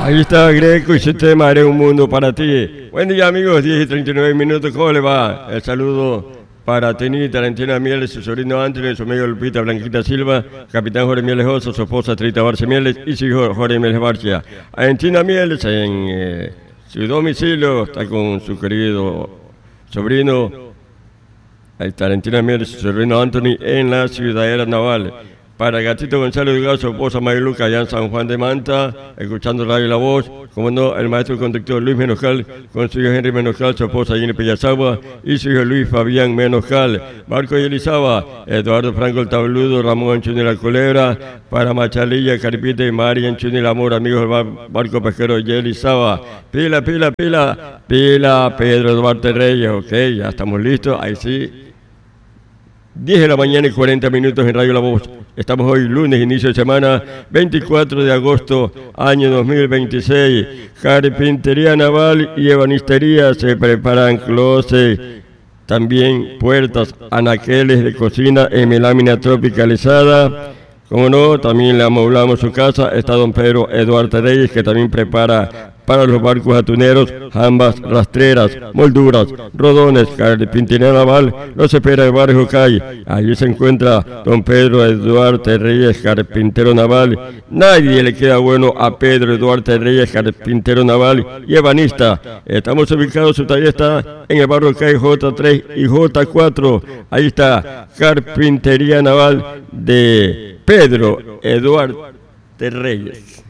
Ahí está Greco y su tema Haré un mundo para ti. Buen día amigos, 10:39, ¿cómo le va? El saludo para Tenita, Valentina Mieles, su sobrino Antonio, su amigo Lupita Blanquita Silva, capitán Jorge Mieles Oso, su esposa Trita Barce Mieles y su hijo Jorge Mieles Barcia. Valentina Mieles en su domicilio está con su querido sobrino, ahí está Valentina Mieles, su sobrino Anthony en la Ciudadela Naval. Para Gatito Gonzalo Delgado, su esposa Mariluca, allá en San Juan de Manta, escuchando Radio La Voz, como no, el maestro conductor Luis Menoscal, con su hijo Henry Menoscal, su esposa Jenny Pellazagua, y su hijo Luis Fabián Menoscal, Marco y Elizaba, Eduardo Franco el Tabludo, Ramón Anchuni la Culebra, para Machalilla, Carpita y María Anchuni el Amor, amigos del barco pesquero y Elizaba, pila, Pedro Duarte Reyes, ok, ya estamos listos, ahí sí. 10 de la mañana y 40 minutos en Radio La Voz. Estamos hoy lunes, inicio de semana, 24 de agosto, año 2026. Carpintería naval y ebanistería se preparan closet, también puertas, anaqueles de cocina en melámina tropicalizada. Como no, también le amoblamos su casa. Está don Pedro Eduardo Reyes, que también prepara para los barcos atuneros, jambas, rastreras, molduras, rodones. Carpintería naval los espera el barrio Jocay. Allí se encuentra don Pedro Eduardo Reyes, carpintero naval. Nadie le queda bueno a Pedro Eduardo Reyes, carpintero naval y ebanista. Estamos ubicados, su taller está en el barrio Jocay J3 y J4. Ahí está Carpintería Naval de Pedro Eduardo Reyes.